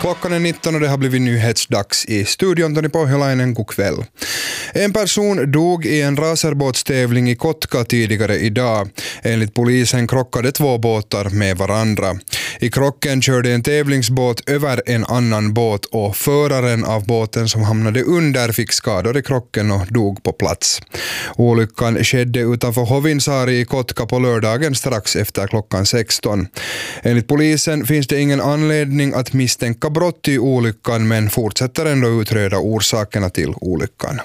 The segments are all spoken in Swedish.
Klockan är 19 och det har blivit nyhetsdags i studion. Tony Pohjolainen, god kväll. En person dog i en racerbåtstävling i Kotka tidigare idag. Enligt polisen krockade två båtar med varandra. I krocken körde en tävlingsbåt över en annan båt och föraren av båten som hamnade under fick skador i krocken och dog på plats. Olyckan skedde utanför Hovinsaari i Kotka på lördagen strax efter klockan 16. Enligt polisen finns det ingen anledning att misstänka brott i olyckan, men fortsätter ändå utreda orsakerna till olyckan.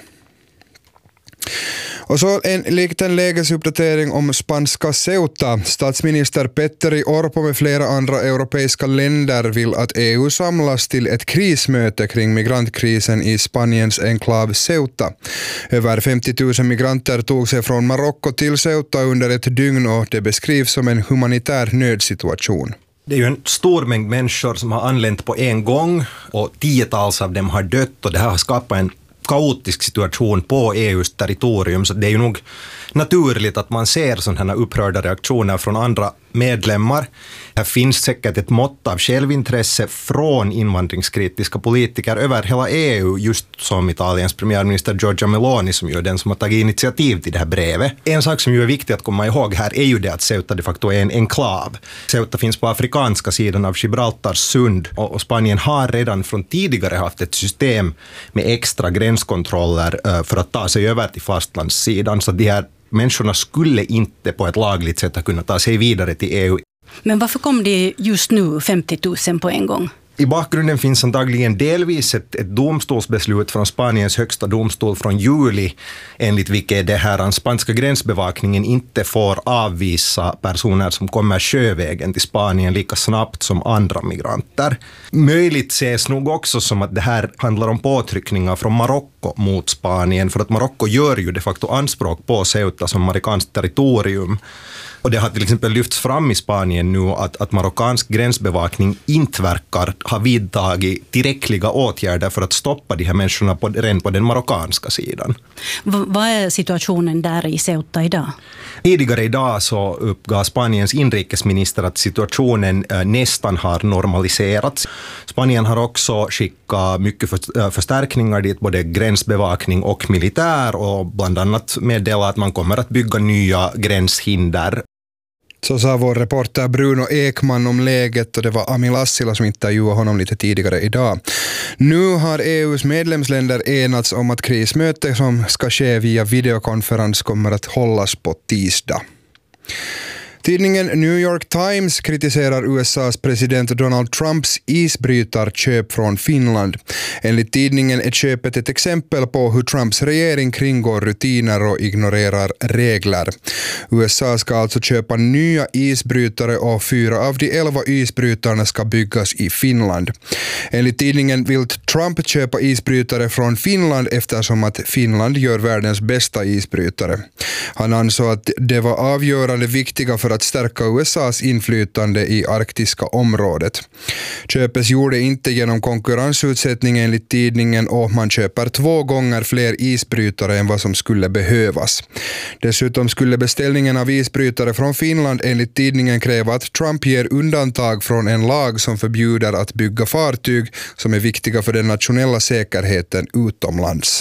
Och så en liten lägesuppdatering om spanska Ceuta. Statsminister Petteri Orpo med flera andra europeiska länder vill att EU samlas till ett krismöte kring migrantkrisen i Spaniens enklav Ceuta. Över 50 000 migranter tog sig från Marocko till Ceuta under ett dygn och det beskrivs som en humanitär nödsituation. Det är ju en stor mängd människor som har anlänt på en gång och tiotals av dem har dött, och det här har skapat en kaotisk situation på EUs territorium, så det är ju nog naturligt att man ser sådana här upprörda reaktioner från andra medlemmar. Här finns säkert ett mått av självintresse från invandringskritiska politiker över hela EU, just som Italiens premiärminister Giorgia Meloni, som ju är den som har tagit initiativ till det här brevet. En sak som ju är viktig att komma ihåg här är ju det att Ceuta de facto är en enklav. Ceuta finns på afrikanska sidan av Gibraltars sund, och Spanien har redan från tidigare haft ett system med extra gränskontroller för att ta sig över till fastlandssidan, så de här människorna skulle inte på ett lagligt sätt kunna ta sig vidare till EU. Men varför kom det just nu 50 000 på en gång? I bakgrunden finns antagligen delvis ett domstolsbeslut från Spaniens högsta domstol från juli, enligt vilket det här den spanska gränsbevakningen inte får avvisa personer som kommer sjövägen till Spanien lika snabbt som andra migranter. Möjligt ses nog också som att det här handlar om påtryckningar från Marocko mot Spanien, för att Marocko gör ju de facto anspråk på Ceuta som marockanskt territorium. Och det har till exempel lyfts fram i Spanien nu att marockansk gränsbevakning inte verkar ha vidtagit tillräckliga åtgärder för att stoppa de här människorna redan på den marockanska sidan. Vad är situationen där i Ceuta idag? Tidigare idag så uppgav Spaniens inrikesminister att situationen nästan har normaliserats. Spanien har också skickat mycket förstärkningar dit, både gränsbevakning och militär, och bland annat meddelat att man kommer att bygga nya gränshinder. Så sa vår reporter Bruno Ekman om läget, och det var Ami Lassila som intervjuade honom lite tidigare idag. Nu har EUs medlemsländer enats om att krismöte som ska ske via videokonferens kommer att hållas på tisdag. Tidningen New York Times kritiserar USAs president Donald Trumps isbrytarköp från Finland. Enligt tidningen är köpet ett exempel på hur Trumps regering kringgår rutiner och ignorerar regler. USA ska alltså köpa nya isbrytare och 4 av de 11 isbrytarna ska byggas i Finland. Enligt tidningen vill Trump köpa isbrytare från Finland eftersom att Finland gör världens bästa isbrytare. Han ansåg att det var avgörande viktiga för att stärka USAs inflytande i arktiska området. Köpes gjorde inte genom konkurrensutsättning enligt tidningen, och man köper 2 gånger fler isbrytare än vad som skulle behövas. Dessutom skulle beställningen av isbrytare från Finland enligt tidningen kräva att Trump ger undantag från en lag som förbjuder att bygga fartyg som är viktiga för den nationella säkerheten utomlands.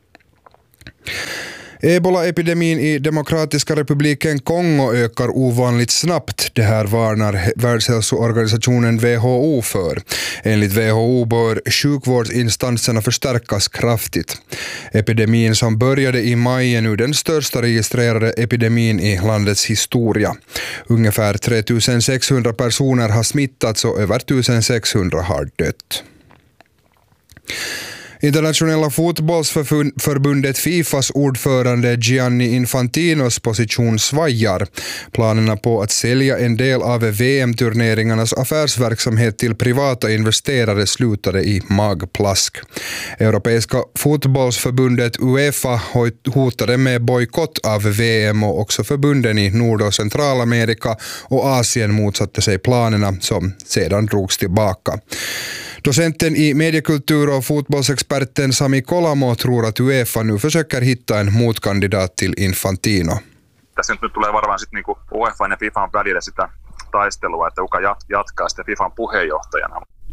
Ebola-epidemin i Demokratiska republiken Kongo ökar ovanligt snabbt. Det här varnar Världshälsoorganisationen WHO för. Enligt WHO bör sjukvårdsinstanserna förstärkas kraftigt. Epidemin som började i maj är nu den största registrerade epidemin i landets historia. Ungefär 3600 personer har smittats och över 1600 har dött. Internationella fotbollsförbundet FIFAs ordförande Gianni Infantinos position svajar. Planerna på att sälja en del av VM-turneringarnas affärsverksamhet till privata investerare slutade i magplask. Europeiska fotbollsförbundet UEFA hotade med bojkott av VM, och också förbunden i Nord- och Centralamerika och Asien motsatte sig planerna som sedan drogs tillbaka. Docenten i mediekultur och fotbollsexperten Sami Kolamo tror att UEFA nu försöker hitta en motkandidat till Infantino. Tässä nyt tulee varmaan sitten niinku UEFA ja FIFAn välillä sitä taistelua, että kuka jatkaa sitten FIFAn puheenjohtajana.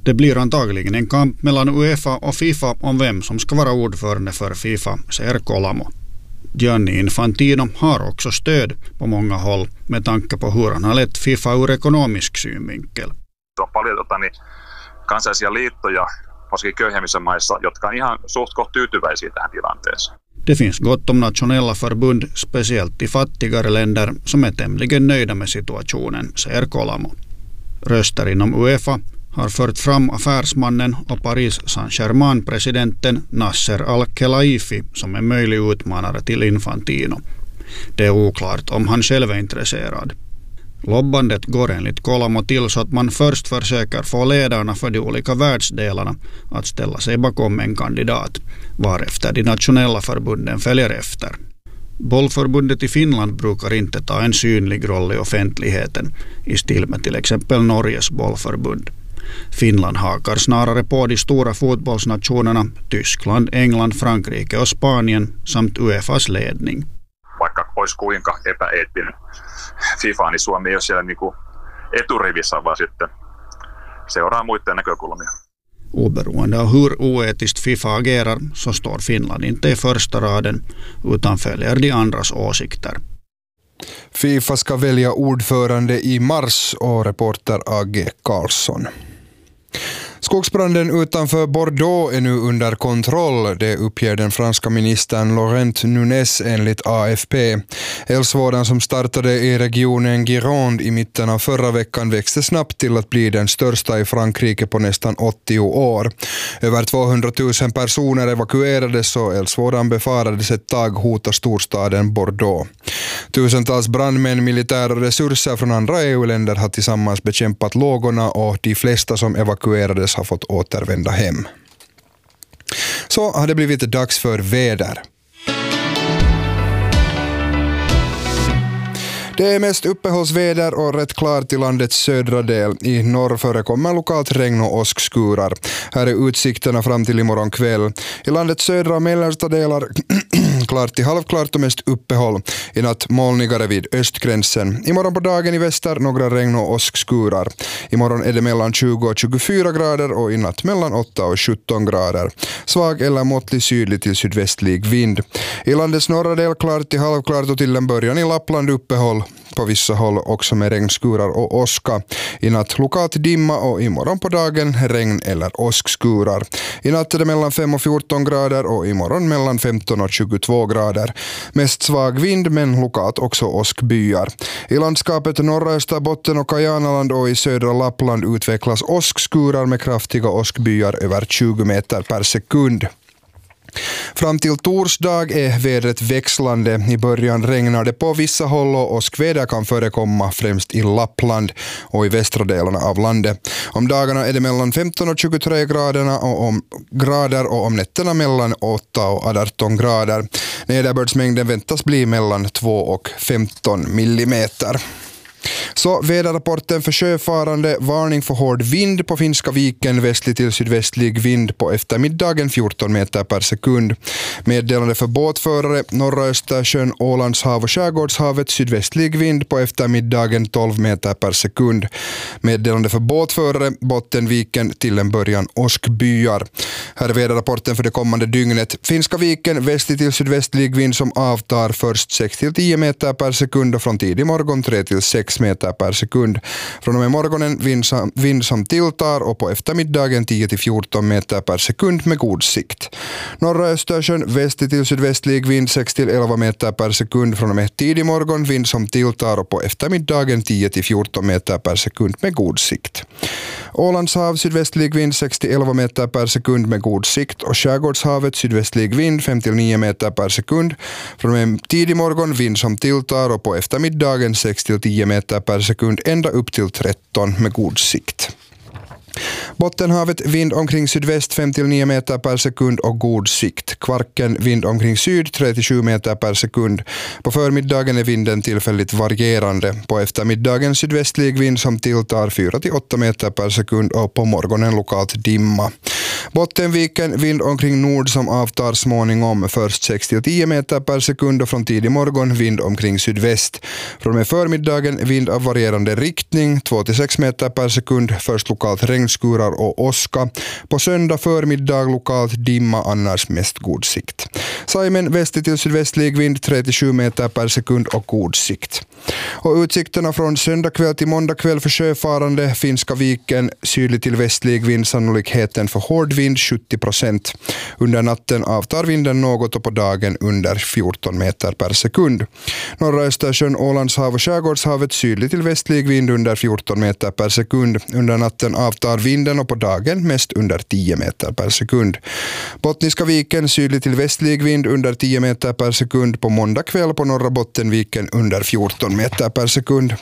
Det blir antagligen en kamp mellan UEFA och FIFA om vem som ska vara ordförande för FIFA, säger Kolamo. Gianni Infantino har också stöd på många håll med tanke på hur han har lett FIFA ur ekonomisk synvinkel. Se on paljon kansallisia liittoja, varsinkin köyhemmissä maissa, jotka on ihan suht koht tyytyväisiä tähän tilanteeseen. Det finns gott om nationella förbund, speciellt i fattigare länder, som är tämligen nöjda med situationen, säger Kolamo. Röster inom UEFA har fört fram affärsmannen och Paris Saint-Germain-presidenten Nasser Al-Khelaifi som en möjlig utmanare till Infantino. Det är oklart om han själv är intresserad. Lobbandet går enligt Kolamo till så att man först försöker få ledarna för de olika världsdelarna att ställa sig bakom en kandidat, varefter de nationella förbunden följer efter. Bollförbundet i Finland brukar inte ta en synlig roll i offentligheten, i stil med till exempel Norges bollförbund. Finland hakar snarare på de stora fotbollsnationerna Tyskland, England, Frankrike och Spanien samt UEFAs ledning. Vaikka olisi kuinka epäeettinen FIFA, niin Suomi ei ole siellä niinku eturivissä, vaan sitten seuraa muiden näkökulmia. Oberoende av hur oetiskt FIFA agerar så står Finland inte i första raden utan följer de andras åsikter. FIFA ska välja ordförande i mars och reporter A.G. Karlsson. Skogsbranden utanför Bordeaux är nu under kontroll, det uppger den franska ministern Laurent Nunez enligt AFP. Eldsvådan som startade i regionen Gironde i mitten av förra veckan växte snabbt till att bli den största i Frankrike på nästan 80 år. Över 200 000 personer evakuerades och eldsvådan befarades ett tag hota storstaden Bordeaux. Tusentals brandmän, militär och resurser från andra EU-länder har tillsammans bekämpat lågorna och de flesta som evakuerades har fått återvända hem. Så har det blivit dags för väder. Det är mest uppehållsväder och rätt klart i landets södra del. I norr förekommer lokalt regn och åskskurar. Här är utsikterna fram till imorgon kväll. I landets södra och mellersta delar klart till halvklart och mest uppehåll. I natt molnigare vid östgränsen. Imorgon på dagen i väster några regn och åskskurar. Imorgon är det mellan 20 och 24 grader och i natt mellan 8 och 17 grader. Svag eller måttlig sydlig till sydvästlig vind. I landets norra del klart till halvklart och till en början i Lappland uppehåll. På vissa håll också med regnskurar och åska. I natt lokalt dimma och imorgon på dagen regn eller åskskurar. I natt är det mellan 5 och 14 grader och imorgon mellan 15 och 22 grader. Mest svag vind men lokalt också åskbyar. I landskapet norra Österbotten och Kajanaland och i södra Lappland utvecklas åskskurar med kraftiga åskbyar över 20 meter per sekund. Fram till torsdag är vädret växlande. I början regnar det på vissa håll och åskväder kan förekomma främst i Lappland och i västra delarna av landet. Om dagarna är det mellan 15 och 23 grader och om nätterna mellan 8 och 18 grader. Nederbördsmängden väntas bli mellan 2 och 15 millimeter. Så väderrapporten för sjöfarande, varning för hård vind på Finska viken, västlig till sydvästlig vind på eftermiddagen 14 meter per sekund. Meddelande för båtförare, norra Östersjön, Ålandshav och Skärgårdshavet, sydvästlig vind på eftermiddagen 12 meter per sekund. Meddelande för båtförare, Bottenviken till en början åskbyar. Här är väderrapporten för det kommande dygnet. Finska viken, västlig till sydvästlig vind som avtar först 6 till 10 meter per sekund och från tidig morgon 3 till 6 meter per sekund. Från och med morgonen vind som tilltar och på eftermiddagen 10 till 14 meter per sekund med god sikt. Norra Östersjön, västlig till sydvästlig vind 6 till 11 meter per sekund. Från och med tidig morgon vind som tilltar och på eftermiddagen 10 till 14 meter per sekund med god sikt. Ålandshav, sydvästlig vind 6 till 11 meter per sekund med god sikt och Skärgårdshavet, sydvästlig vind 5 till 9 meter per sekund. Från och med tidig morgon vind som tilltar och på eftermiddagen 6 till 10 meter per sekund ända upp till 13 med god sikt. Bottenhavet vind omkring sydväst 5 till 9 meter per sekund och god sikt. Kvarken vind omkring syd 3 till 7 meter per sekund. På förmiddagen är vinden tillfälligt varierande. På eftermiddagen sydvästlig vind som tilltar 4 till 8 meter per sekund och på morgonen lokalt dimma. Bottenviken vind omkring nord som avtar småningom. Först 6-10 meter per sekund och från tidig morgon vind omkring sydväst. Från och med förmiddagen vind av varierande riktning 2-6 meter per sekund. Först lokalt regnskurar och åska. På söndag förmiddag lokalt dimma, annars mest god sikt. Saimen västlig till sydvästlig vind 3-7 meter per sekund och god sikt. Och utsikterna från söndag kväll till måndag kväll för sjöfarande. Finska viken sydlig till västlig vind, sannolikheten för hård vind 70%. Under natten avtar vinden något och på dagen under 14 meter per sekund. Norra Östersjön, Ålandshav och Skärgårdshavet sydlig till västlig vind under 14 meter per sekund. Under natten avtar vinden och på dagen mest under 10 meter per sekund. Bottniska viken sydlig till västlig vind under 10 meter per sekund. På måndag kväll på norra Bottenviken under 14 meter per sekund.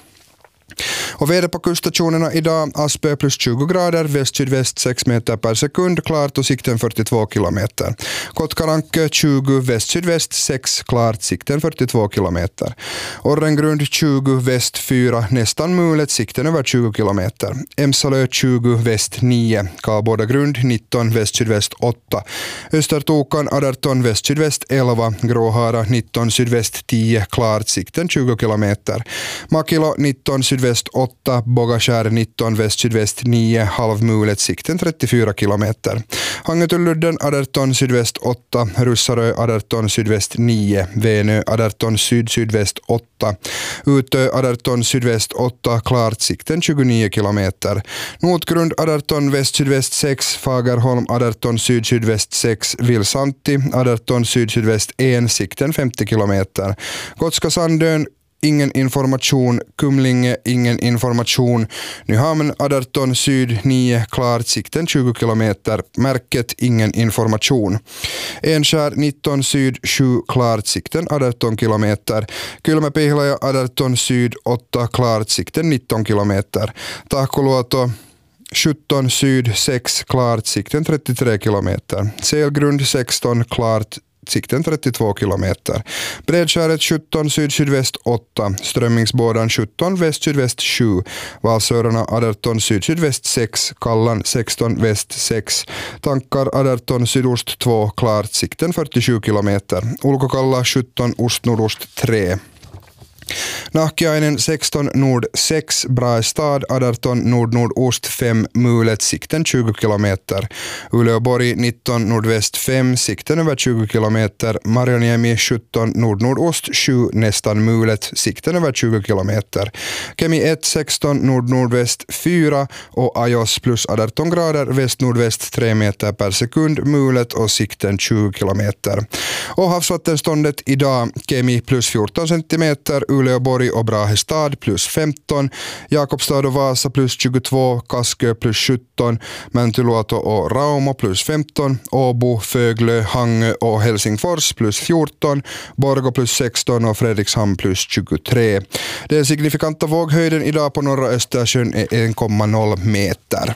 Och väder på kuststationerna idag: Aspö plus 20 grader, väst-sydväst 6 meter per sekund, klart och sikten 42 kilometer. Kotkaranke 20, väst-sydväst 6, klart, sikten 42 kilometer. Orrengrund 20, väst 4, nästan mulet, sikten över 20 kilometer. Emsalö 20, väst 9, Kalbodagrund 19, väst-sydväst 8. Östertokan 18, väst-sydväst 11, Gråhara 19, sydväst 10, klart, sikten 20 kilometer. Makilo 19, sydväst 8, Bogaskär 19, väst-sydväst 9, halvmulet, sikten 34 kilometer. Hangetulludden 18, sydväst 8, Russarö 18, sydväst 9, Venö 18, syd-sydväst 8, Utö 18, sydväst 8, klart, sikten 29 kilometer. Notgrund 18, väst-sydväst 6, Fagerholm 18, syd-sydväst 6, Vilsanti 18, syd-sydväst 1, sikten 50 kilometer. Gotska Sandön ingen information, Kumlinge ingen information, Nyhamn 18 syd 9, klart, sikten 20 kilometer, Märket ingen information. Enskär 19 syd 7, klart, sikten 18 kilometer, Kylmäpihlaja 18 syd 8, klart, sikten 19 kilometer, Tahkoluoto 17 syd 6, klart, sikten 33 kilometer, Selgrund 16, klart, sikten 32 kilometer. Bredskäret 17, syd-sydväst 8. Strömmingsbådan 17, väst-sydväst 7. Valsörarna 18, syd-sydväst 6. Kallan 16, väst 6. Tankar 18, sydost 2. Klart, sikten 47 kilometer. Ulkokalla 17, ost-nordost 3. Nahkiainen 16, nord 6, Braestad 18, nord-nordost 5, mulet, sikten 20 kilometer. Uleåborg 19, nordväst 5, sikten över 20 kilometer. Marjaniemi 17, nord-nordost 7, nästan mulet, sikten över 20 kilometer. Kemi 1, 16, nord-nordväst 4 och Ajos plus 18 grader, väst-nordväst 3 meter per sekund, mulet och sikten 20 kilometer. Och havsvattenståndet idag: Kemi plus 14 centimeter, Uleåborg och Brahestad plus 15, Jakobstad och Vasa plus 22, Kaskö plus 17, Mäntyluoto och Raumo plus 15, Åbo, Föglö, Hangö och Helsingfors plus 14, Borgå plus 16 och Fredrikshamn plus 23. Den signifikanta våghöjden idag på norra Östersjön är 1,0 meter.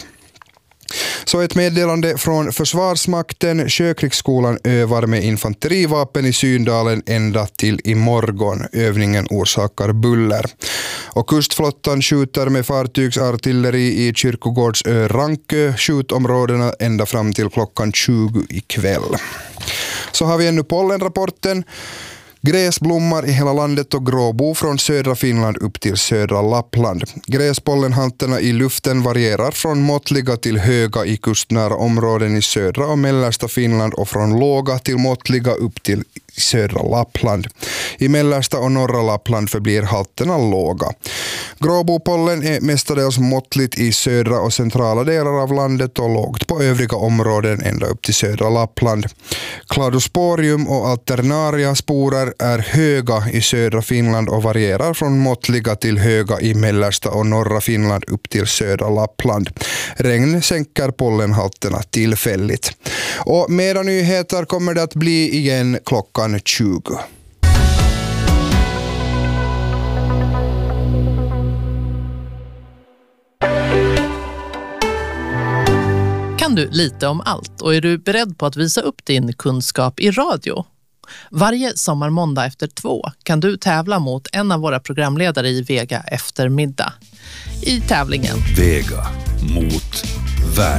Så ett meddelande från Försvarsmakten: Sjökrigsskolan övar med infanterivapen i Syndalen ända till imorgon. Övningen orsakar buller. Och kustflottan skjuter med fartygsartilleri i Kyrkogårdsö Rankö, skjutområdena ända fram till klockan 20 ikväll. Så har vi ännu pollenrapporten. Gräs blommar i hela landet och gråbo från södra Finland upp till södra Lappland. Gräspollenhalterna i luften varierar från måttliga till höga i kustnära områden i södra och mellersta Finland och från låga till måttliga upp till södra Lappland. I mellersta och norra Lappland förblir halterna låga. Gråbopollen är mestadels måttligt i södra och centrala delar av landet och lågt på övriga områden ända upp till södra Lappland. Cladosporium och alternaria sporer är höga i södra Finland och varierar från måttliga till höga i mellersta och norra Finland upp till södra Lappland. Regn sänker pollenhalterna tillfälligt. Och mera nyheter kommer det att bli igen klockan 20. Kan du lite om allt och är du beredd på att visa upp din kunskap i radio? Varje sommarmåndag efter 2 kan du tävla mot en av våra programledare i Vega eftermiddag. I tävlingen Vega mot värld.